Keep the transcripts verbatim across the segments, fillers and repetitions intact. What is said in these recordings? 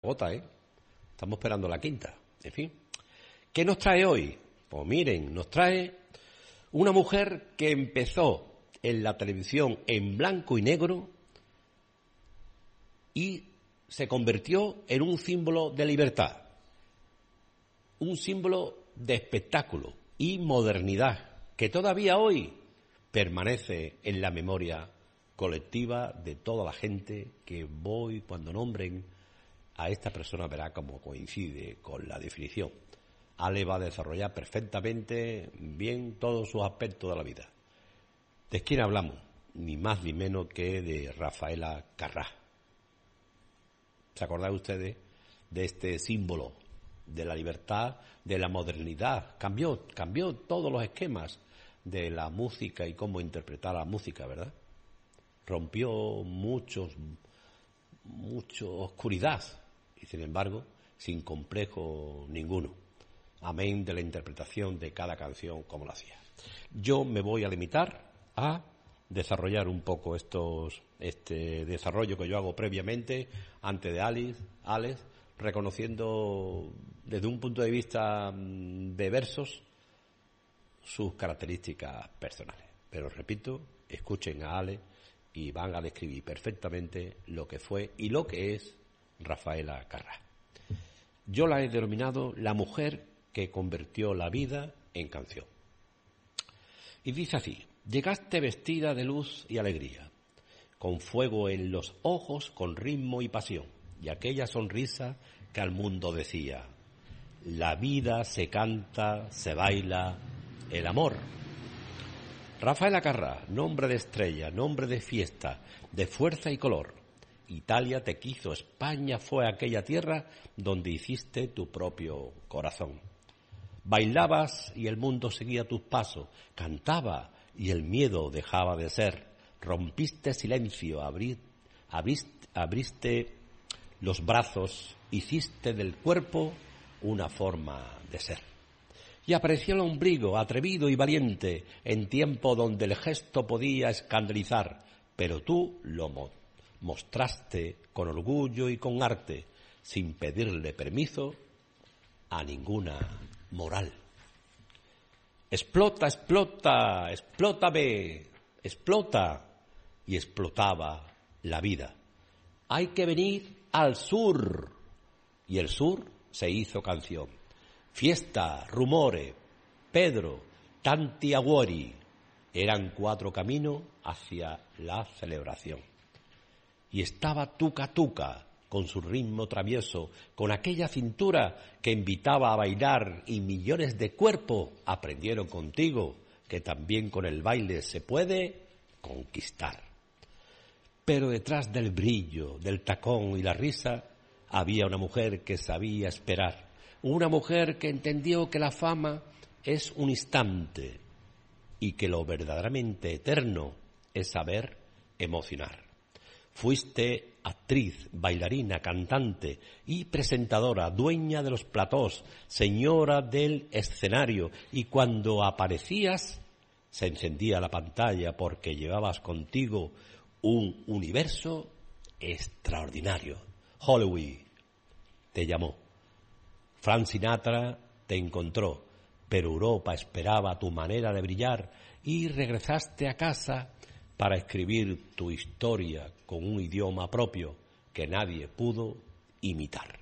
Gota, ¿eh? Estamos esperando la quinta. En fin. ¿Qué nos trae hoy? Pues miren, nos trae una mujer que empezó en la televisión en blanco y negro y se convirtió en un símbolo de libertad, un símbolo de espectáculo y modernidad que todavía hoy permanece en la memoria colectiva de toda la gente que voy cuando nombren a esta persona verá cómo coincide con la definición. Ale va a desarrollar perfectamente bien todos sus aspectos de la vida. ¿De quién hablamos? Ni más ni menos que de Rafaela Carrà. ¿Se acordáis ustedes de este símbolo de la libertad, de la modernidad? Cambió, cambió todos los esquemas de la música y cómo interpretar la música, ¿verdad? Rompió muchos, mucha oscuridad y, sin embargo, sin complejo ninguno. Amén de la interpretación de cada canción como la hacía. Yo me voy a limitar a desarrollar un poco estos, este desarrollo que yo hago previamente, antes de Alice, Alex, reconociendo desde un punto de vista de versos sus características personales. Pero repito, escuchen a Ale y van a describir perfectamente lo que fue y lo que es Rafaela Carrà. Yo la he denominado la mujer que convirtió la vida en canción. Y dice así: llegaste vestida de luz y alegría, con fuego en los ojos, con ritmo y pasión, y aquella sonrisa que al mundo decía: la vida se canta, se baila, el amor. Rafaela Carrà, nombre de estrella, nombre de fiesta, de fuerza y color. Italia te quiso, España fue aquella tierra donde hiciste tu propio corazón. Bailabas y el mundo seguía tus pasos, cantaba y el miedo dejaba de ser. Rompiste silencio, abrí, abriste, abriste los brazos, hiciste del cuerpo una forma de ser. Y apareció el ombligo, atrevido y valiente, en tiempo donde el gesto podía escandalizar, pero tú lo mo- mostraste con orgullo y con arte, sin pedirle permiso a ninguna moral. Explota, explota, explótame, explota, y explotaba la vida. Hay que venir al sur, y el sur se hizo canción. Fiesta, rumore, Pedro, tanti auguri, eran cuatro caminos hacia la celebración. Y estaba Tuca Tuca, con su ritmo travieso, con aquella cintura que invitaba a bailar, y millones de cuerpos aprendieron contigo que también con el baile se puede conquistar. Pero detrás del brillo, del tacón y la risa, había una mujer que sabía esperar, una mujer que entendió que la fama es un instante y que lo verdaderamente eterno es saber emocionar. Fuiste actriz, bailarina, cantante y presentadora, dueña de los platós, señora del escenario, y cuando aparecías se encendía la pantalla porque llevabas contigo un universo extraordinario. Hollywood te llamó, Frank Sinatra te encontró, pero Europa esperaba tu manera de brillar y regresaste a casa para escribir tu historia con un idioma propio que nadie pudo imitar.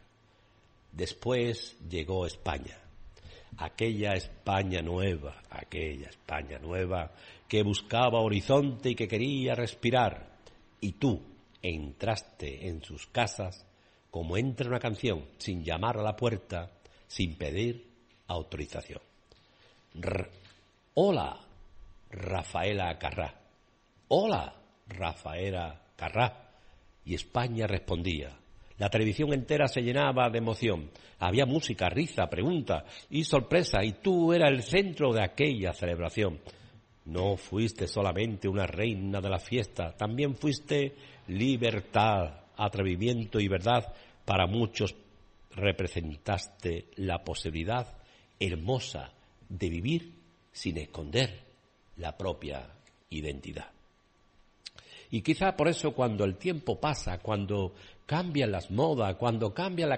Después llegó España, aquella España nueva, aquella España nueva que buscaba horizonte y que quería respirar, y tú entraste en sus casas como entra una canción, sin llamar a la puerta, sin pedir autorización. R- Hola, Rafaela Carrà. Hola, Rafaela Carrà. Y España respondía. La televisión entera se llenaba de emoción. Había música, risa, pregunta y sorpresa, y tú eras el centro de aquella celebración. No fuiste solamente una reina de la fiesta, también fuiste libertad, atrevimiento y verdad. Para muchos representaste la posibilidad hermosa de vivir sin esconder la propia identidad. Y quizá por eso, cuando el tiempo pasa, cuando cambian las modas, cuando cambia la